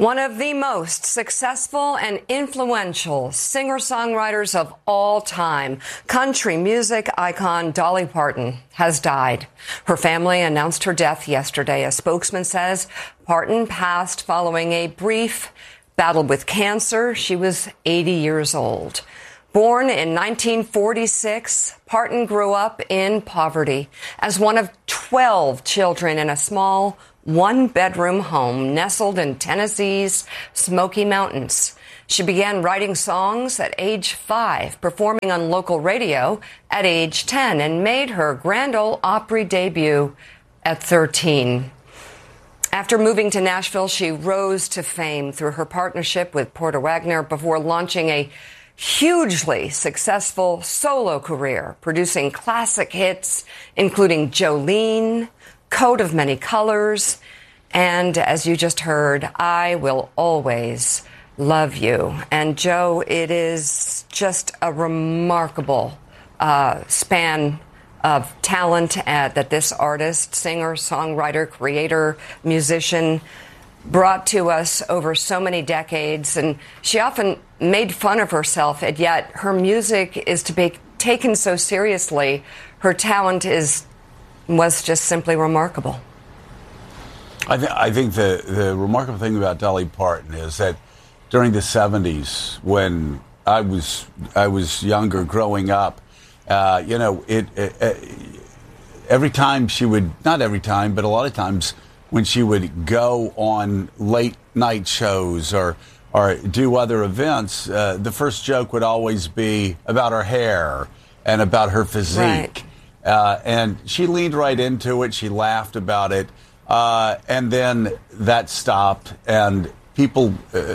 One of the most successful and influential singer-songwriters of all time, country music icon Dolly Parton has died. Her family announced her death yesterday. A spokesman says Parton passed following a brief battle with cancer. She was 80 years old. Born in 1946, Parton grew up in poverty as one of 12 children in a small one-bedroom home nestled in Tennessee's Smoky Mountains. She began writing songs at age 5, performing on local radio at age 10, and made her Grand Ole Opry debut at 13. After moving to Nashville, she rose to fame through her partnership with Porter Wagoner before launching a hugely successful solo career, producing classic hits including Jolene, Coat of Many Colors, and as you just heard, I Will Always Love You. And Joe, it is just a remarkable span of talent that this artist, singer, songwriter, creator, musician brought to us over so many decades. And she often made fun of herself, and yet her music is to be taken so seriously. Her talent was just simply remarkable. I think the remarkable thing about Dolly Parton is that during the 70s, when I was younger, growing up, every time she would, not every time, but a lot of times when she would go on late night shows or do other events, the first joke would always be about her hair and about her physique. Right. And she leaned right into it. She laughed about it. And then that stopped, and people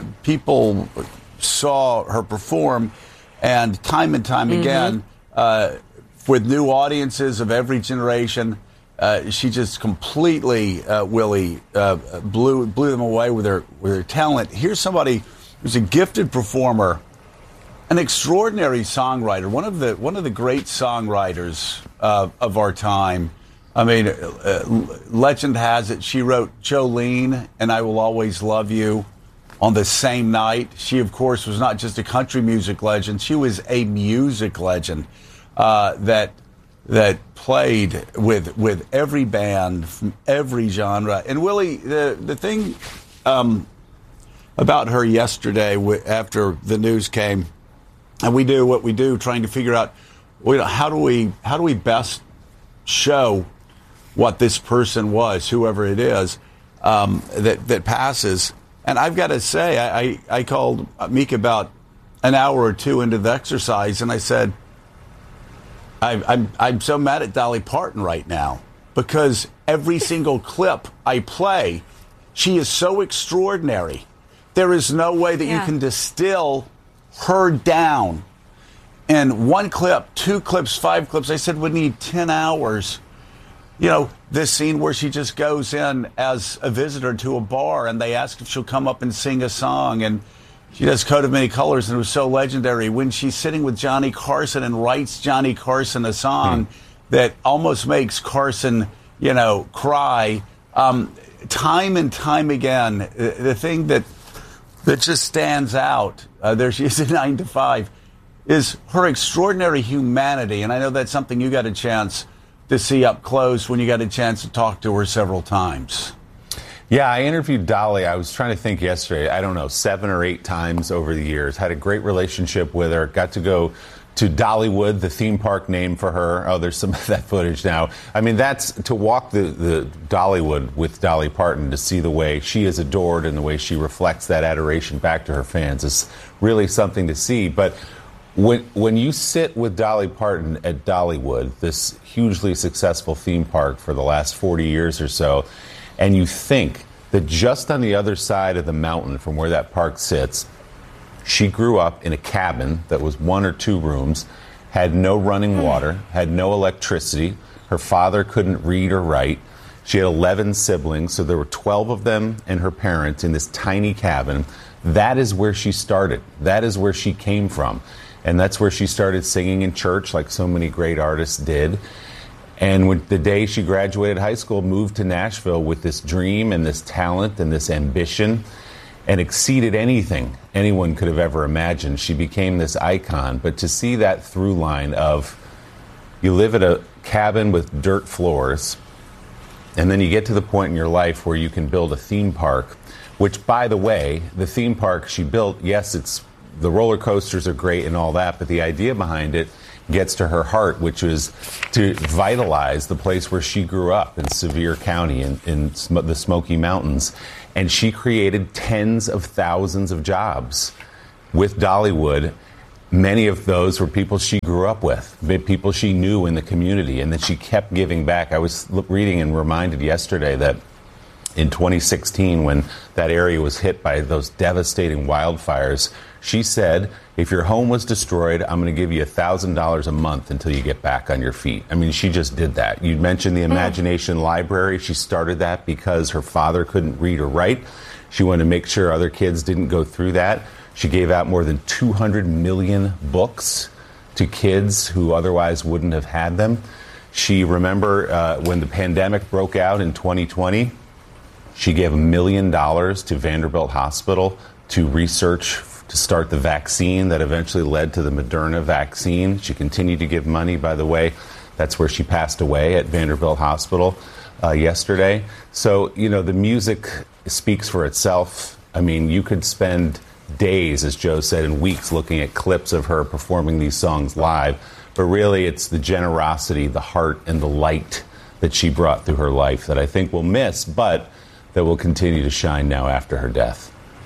saw her perform, and time again, with new audiences of every generation, she just completely, Willie, blew them away with her talent. Here's somebody who's a gifted performer, an extraordinary songwriter, one of the great songwriters of our time. I mean, legend has it she wrote Jolene and I Will Always Love You on the same night. She, of course, was not just a country music legend. She was a music legend that played with every band from every genre. And Willie, the thing about her yesterday after the news came, and we do what we do, trying to figure out how do we best show what this person was, whoever it is, that passes. And I've got to say, I called Meek about an hour or two into the exercise, and I said, I'm so mad at Dolly Parton right now because every single clip I play, she is so extraordinary. There is no way that you can distill her down in one clip, 2 clips, 5 clips. I said we need 10 hours. You know, this scene where she just goes in as a visitor to a bar and they ask if she'll come up and sing a song, and she does Coat of Many Colors, and it was so legendary. When she's sitting with Johnny Carson and writes Johnny Carson a song that almost makes Carson, cry. Time and time again, the thing that just stands out, there she is at 9 to 5, is her extraordinary humanity. And I know that's something you got a chance to see up close when you got a chance to talk to her several times. Yeah, I interviewed Dolly. I was trying to think yesterday, 7 or 8 times over the years. Had a great relationship with her. Got to go to Dollywood, the theme park name for her. Oh, there's some of that footage now. I mean, that's to walk the Dollywood with Dolly Parton, to see the way she is adored and the way she reflects that adoration back to her fans is really something to see. But when you sit with Dolly Parton at Dollywood, this hugely successful theme park for the last 40 years or so, and you think that just on the other side of the mountain from where that park sits, she grew up in a cabin that was 1 or 2 rooms, had no running water, had no electricity. Her father couldn't read or write. She had 11 siblings, so there were 12 of them and her parents in this tiny cabin. That is where she started. That is where she came from. And that's where she started singing in church, like so many great artists did. And when the day she graduated high school, moved to Nashville with this dream and this talent and this ambition. and exceeded anything anyone could have ever imagined. She became this icon. But to see that through line of you live at a cabin with dirt floors, and then you get to the point in your life where you can build a theme park, which, by the way, the theme park she built, yes, the roller coasters are great and all that, but the idea behind it gets to her heart, which was to vitalize the place where she grew up in Sevier County in the Smoky Mountains. And she created tens of thousands of jobs with Dollywood. Many of those were people she grew up with, people she knew in the community, and that she kept giving back. I was reading and reminded yesterday that in 2016, when that area was hit by those devastating wildfires, she said, if your home was destroyed, I'm going to give you $1,000 a month until you get back on your feet. I mean, she just did that. You mentioned the Imagination Library. She started that because her father couldn't read or write. She wanted to make sure other kids didn't go through that. She gave out more than 200 million books to kids who otherwise wouldn't have had them. She, remember when the pandemic broke out in 2020, she gave $1 million to Vanderbilt Hospital to research, to start the vaccine that eventually led to the Moderna vaccine. She continued to give money, by the way. That's where she passed away, at Vanderbilt Hospital yesterday. So, you know, the music speaks for itself. I mean, you could spend days, as Joe said, and weeks looking at clips of her performing these songs live. But really, it's the generosity, the heart, and the light that she brought through her life that I think we'll miss, but that will continue to shine now after her death.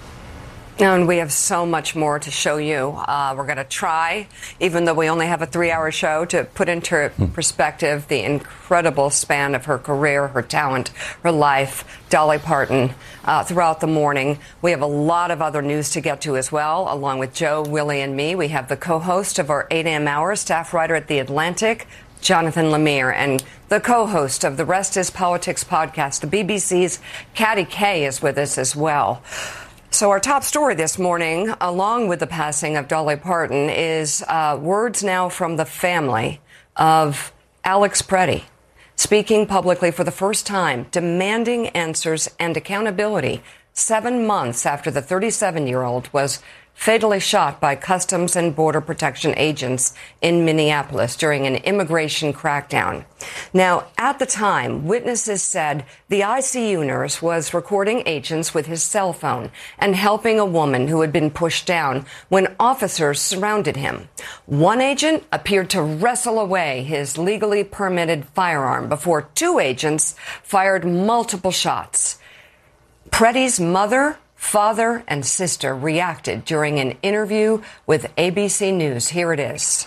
And we have so much more to show you. We're going to try, even though we only have a 3-hour show, to put into perspective the incredible span of her career, her talent, her life, Dolly Parton, throughout the morning. We have a lot of other news to get to as well, along with Joe, Willie, and me. We have the co-host of our 8 a.m. hour, staff writer at The Atlantic, Jonathan Lemire, and the co-host of the Rest is Politics podcast, the BBC's Katty Kay, is with us as well. So our top story this morning, along with the passing of Dolly Parton, is words now from the family of Alex Preddy, speaking publicly for the first time, demanding answers and accountability 7 months after the 37-year-old was fatally shot by Customs and Border Protection agents in Minneapolis during an immigration crackdown. Now, at the time, witnesses said the ICU nurse was recording agents with his cell phone and helping a woman who had been pushed down when officers surrounded him. One agent appeared to wrestle away his legally permitted firearm before 2 agents fired multiple shots. Preddy's mother, father, and sister reacted during an interview with ABC News. Here it is.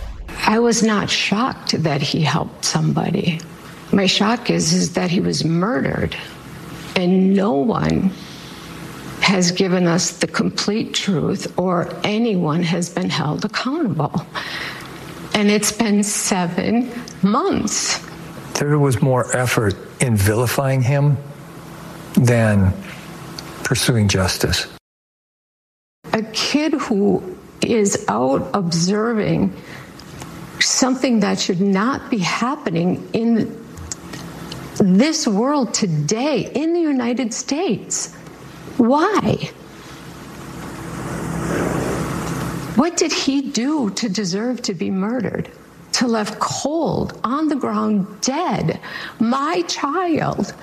I was not shocked that he helped somebody. My shock is that he was murdered, and no one has given us the complete truth, or anyone has been held accountable. And it's been 7 months. There was more effort in vilifying him than pursuing justice. A kid who is out observing something that should not be happening in this world today, in the United States. Why? What did he do to deserve to be murdered? To left cold, on the ground, dead? My child.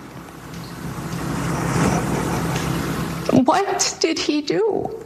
What did he do?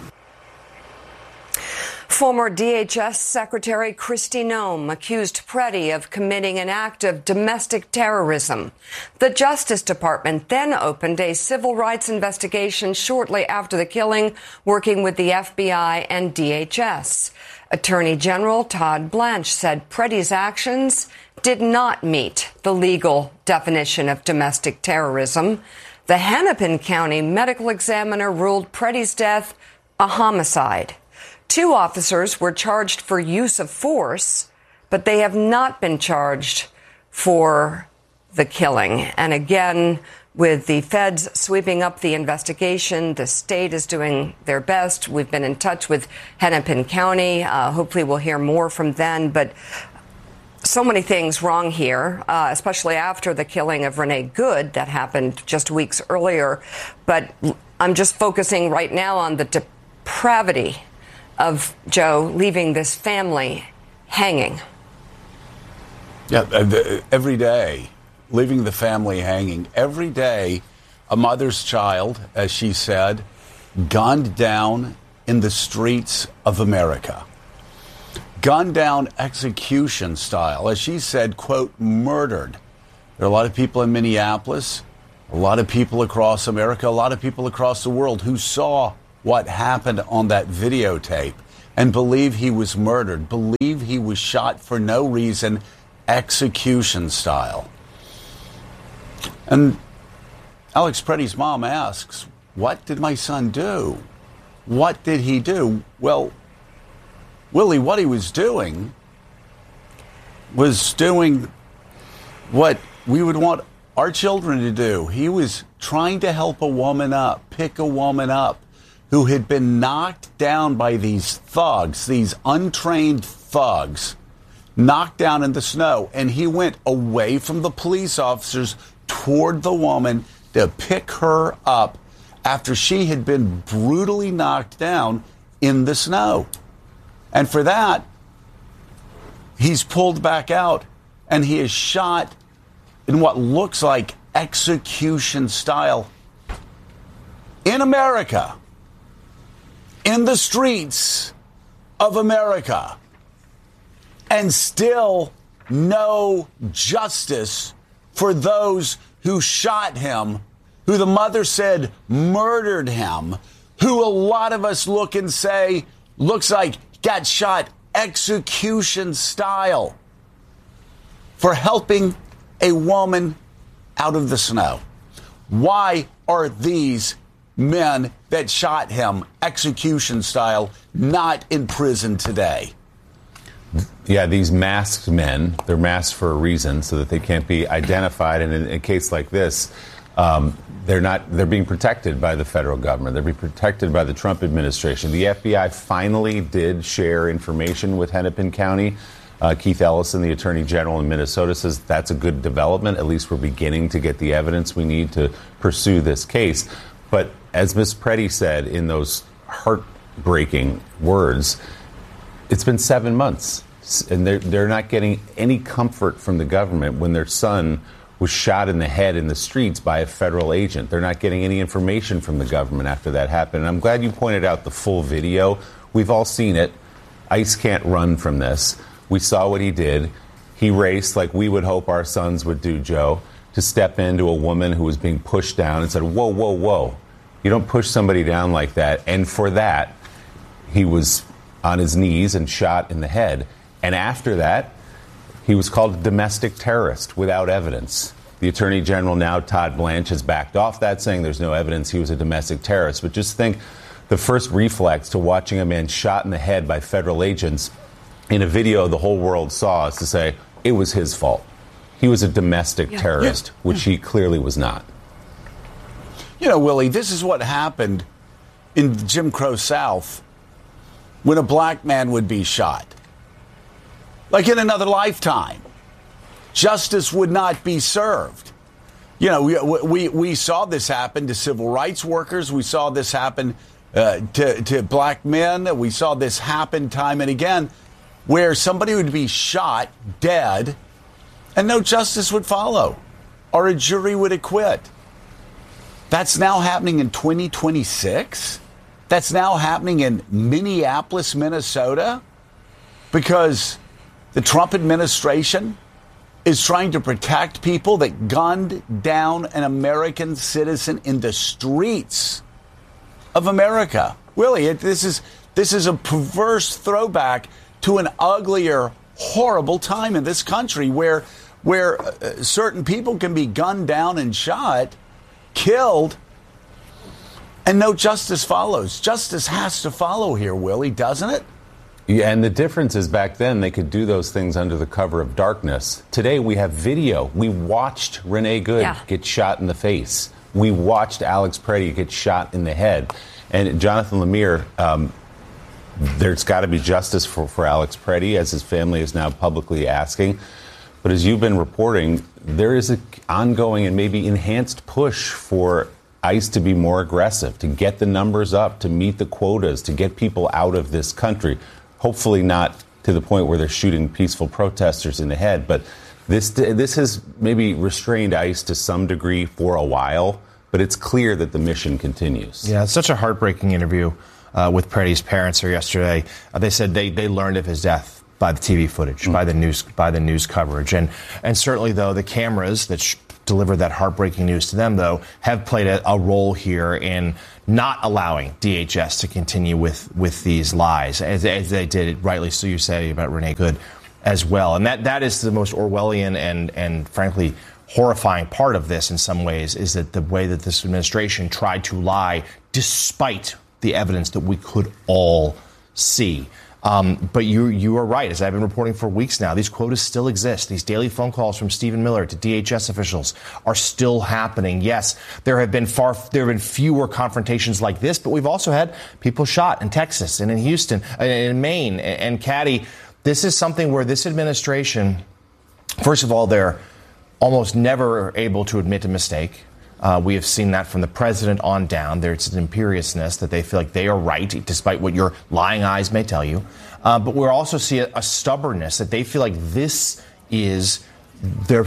Former DHS Secretary Kristi Noem accused Preddy of committing an act of domestic terrorism. The Justice Department then opened a civil rights investigation shortly after the killing, working with the FBI and DHS. Attorney General Todd Blanche said Preddy's actions did not meet the legal definition of domestic terrorism. The Hennepin County medical examiner ruled Preddy's death a homicide. 2 officers were charged for use of force, but they have not been charged for the killing. And again, with the feds sweeping up the investigation, the state is doing their best. We've been in touch with Hennepin County. Hopefully we'll hear more from them. But so many things wrong here, especially after the killing of Renee Good that happened just weeks earlier. But I'm just focusing right now on the depravity of Joe leaving this family hanging. Yeah, every day, leaving the family hanging. Every day, a mother's child, as she said, gunned down in the streets of America. Gunned down execution style. As she said, quote, murdered. There are a lot of people in Minneapolis, a lot of people across America, a lot of people across the world who saw what happened on that videotape and believe he was murdered, believe he was shot for no reason, execution style. And Alex Preddy's mom asks, what did my son do? What did he do? Well, Willie, what he was doing what we would want our children to do. He was trying to help a woman up, pick a woman up who had been knocked down by these thugs, these untrained thugs, knocked down in the snow. And he went away from the police officers toward the woman to pick her up after she had been brutally knocked down in the snow. And for that, he's pulled back out and he is shot in what looks like execution style in America, in the streets of America, and still no justice for those who shot him, who the mother said murdered him, who a lot of us look and say looks like got shot execution style for helping a woman out of the snow. Why are these men that shot him execution style not in prison today? Yeah, these masked men, they're masked for a reason so that they can't be identified. And in a case like this, they're being protected by the federal government. They're being protected by the Trump administration. The FBI finally did share information with Hennepin County. Keith Ellison, the Attorney General in Minnesota, says that's a good development. At least we're beginning to get the evidence we need to pursue this case. But as Ms. Preddy said in those heartbreaking words, it's been 7 months, and they're not getting any comfort from the government when their son was shot in the head in the streets by a federal agent. They're not getting any information from the government after that happened. And I'm glad you pointed out the full video. We've all seen it. ICE can't run from this. We saw what he did. He raced like we would hope our sons would do, Joe, to step into a woman who was being pushed down and said, whoa, whoa, whoa. You don't push somebody down like that. And for that, he was on his knees and shot in the head. And after that, he was called a domestic terrorist without evidence. The Attorney General now, Todd Blanche, has backed off that, saying there's no evidence he was a domestic terrorist. But just think, the first reflex to watching a man shot in the head by federal agents in a video the whole world saw is to say it was his fault. He was a domestic terrorist, which he clearly was not. You know, Willie, this is what happened in Jim Crow South when a black man would be shot. Like in another lifetime, justice would not be served. You know, we saw this happen to civil rights workers. We saw this happen to black men. We saw this happen time and again, where somebody would be shot dead and no justice would follow, or a jury would acquit. That's now happening in 2026. That's now happening in Minneapolis, Minnesota, because the Trump administration is trying to protect people that gunned down an American citizen in the streets of America. Willie, this is a perverse throwback to an uglier, horrible time in this country where certain people can be gunned down and shot, killed, and no justice follows. Justice has to follow here, Willie, doesn't it? Yeah, and the difference is back then they could do those things under the cover of darkness. Today we have video. We watched Renee Good get shot in the face. We watched Alex Preddy get shot in the head. And Jonathan Lemire, there's got to be justice for Alex Preddy, as his family is now publicly asking. But as you've been reporting, there is an ongoing and maybe enhanced push for ICE to be more aggressive, to get the numbers up, to meet the quotas, to get people out of this country. Hopefully not to the point where they're shooting peaceful protesters in the head. But this has maybe restrained ICE to some degree for a while, but it's clear that the mission continues. Yeah, it's such a heartbreaking interview with Pretty's parents here yesterday. They said they learned of his death by the TV footage, by the news coverage. And certainly, though, the cameras that delivered that heartbreaking news to them, though, have played a role here in not allowing DHS to continue with these lies, as they did, rightly so you say, about Renee Good as well. And that is the most Orwellian and frankly, horrifying part of this in some ways, is that the way that this administration tried to lie despite the evidence that we could all see. But you are right. As I've been reporting for weeks now, these quotas still exist. These daily phone calls from Stephen Miller to DHS officials are still happening. Yes, there have been fewer confrontations like this, but we've also had people shot in Texas and in Houston and in Maine and Caddy. This is something where this administration, first of all, they're almost never able to admit a mistake. We have seen that from the president on down. There's an imperiousness that they feel like they are right, despite what your lying eyes may tell you. But we also see a stubbornness that they feel like this is their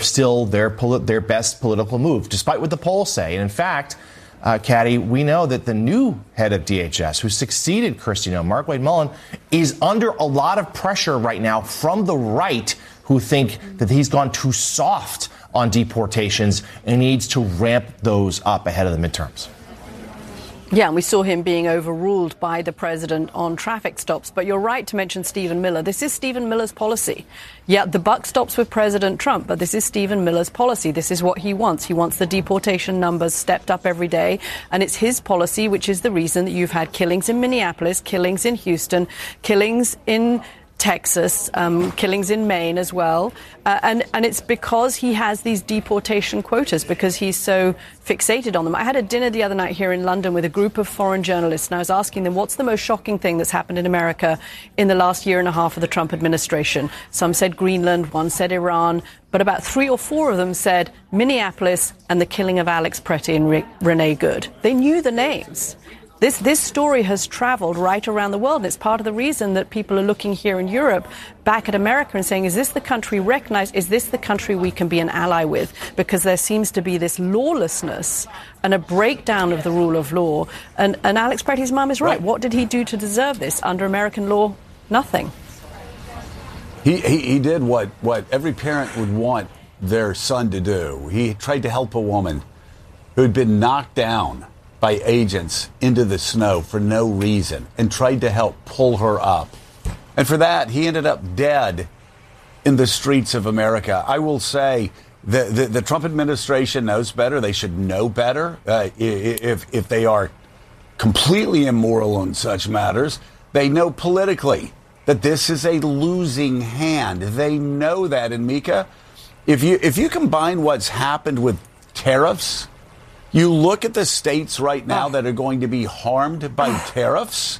best political move, despite what the polls say. And in fact, Caddy, we know that the new head of DHS, who succeeded Kristi Noem, Mark Wade Mullen, is under a lot of pressure right now from the right, who think that he's gone too soft on deportations and needs to ramp those up ahead of the midterms. Yeah, and we saw him being overruled by the president on traffic stops. But you're right to mention Stephen Miller. This is Stephen Miller's policy. Yeah, the buck stops with President Trump, but this is Stephen Miller's policy. This is what he wants. He wants the deportation numbers stepped up every day. And it's his policy, which is the reason that you've had killings in Minneapolis, killings in Houston, killings in Texas, killings in Maine as well. And it's because he has these deportation quotas, because he's so fixated on them. I had a dinner the other night here in London with a group of foreign journalists, and I was asking them, what's the most shocking thing that's happened in America in the last year and a half of the Trump administration? Some said Greenland, one said Iran, but about 3 or 4 of them said Minneapolis and the killing of Alex Pretty and Renee Good. They knew the names. This story has traveled right around the world, and it's part of the reason that people are looking here in Europe back at America and saying, is this the country recognized? Is this the country we can be an ally with? Because there seems to be this lawlessness and a breakdown of the rule of law. And Alex Pretty's mum is right. What did he do to deserve this? Under American law, nothing. He did what every parent would want their son to do. He tried to help a woman who had been knocked down by agents into the snow for no reason, and tried to help pull her up. And for that, he ended up dead in the streets of America. I will say the Trump administration knows better. They should know better. If they are completely immoral on such matters, they know politically that this is a losing hand. They know that. And Mika, if you combine what's happened with tariffs, you look at the states right now that are going to be harmed by tariffs.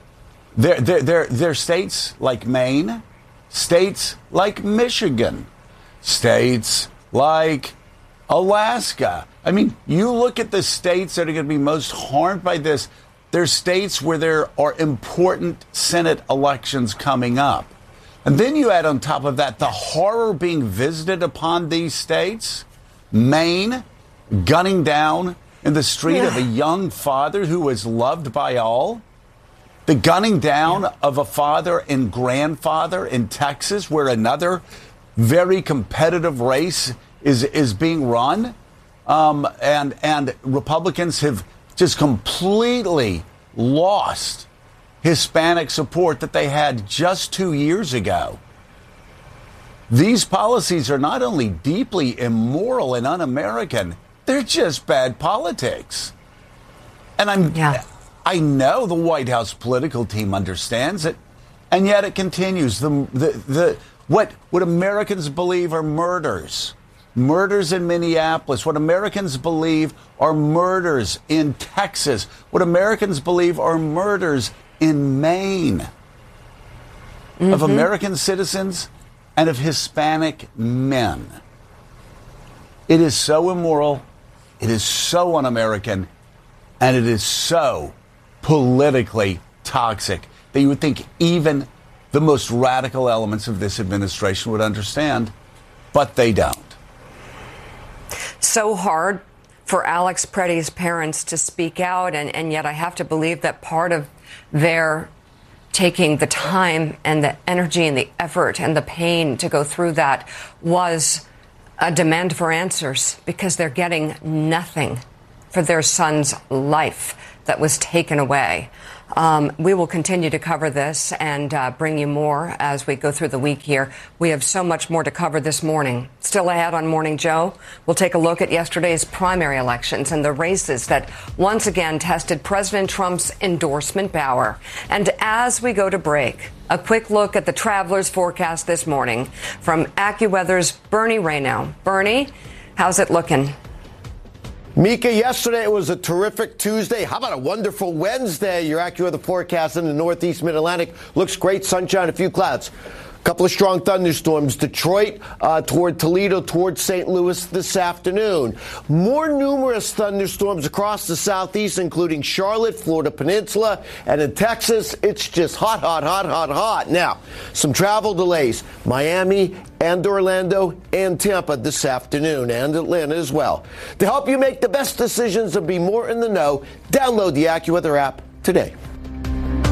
They're states like Maine, states like Michigan, states like Alaska. I mean, you look at the states that are going to be most harmed by this. There's states where there are important Senate elections coming up. And then you add on top of that the horror being visited upon these states. Maine, gunning down in the street of a young father who was loved by all. The gunning down of a father and grandfather in Texas, where another very competitive race is being run. And Republicans have just completely lost Hispanic support that they had just 2 years ago. These policies are not only deeply immoral and un-American, they're just bad politics. And I know the White House political team understands it, and yet it continues. What Americans believe are murders in Minneapolis, what Americans believe are murders in Texas, what Americans believe are murders in Maine of American citizens and of Hispanic men. It is so immoral. It is so un-American, And it is so politically toxic that you would think even the most radical elements of this administration would understand, but they don't. So hard for Alex Preddy's parents to speak out, and yet I have to believe that part of their taking the time and the energy and the effort and the pain to go through that was a demand for answers, because they're getting nothing for their son's life that was taken away. We will continue to cover this and bring you more as we go through the week here. We have so much more to cover this morning. Still ahead on Morning Joe, we'll take a look at yesterday's primary elections and the races that once again tested President Trump's endorsement power. And as we go to break, a quick look at the traveler's forecast this morning from AccuWeather's Bernie Raynow. Bernie, how's it looking? Mika, yesterday it was a terrific Tuesday. How about a wonderful Wednesday? Your AccuWeather forecast in the northeast mid-Atlantic looks great. Sunshine, a few clouds. A couple of strong thunderstorms. Detroit toward Toledo, toward St. Louis this afternoon. More numerous thunderstorms across the southeast, including Charlotte, Florida Peninsula, and in Texas, it's just hot, hot, hot, hot, hot. Now, some travel delays. Miami and Orlando and Tampa this afternoon, and Atlanta as well. To help you make the best decisions and be more in the know, download the AccuWeather app today.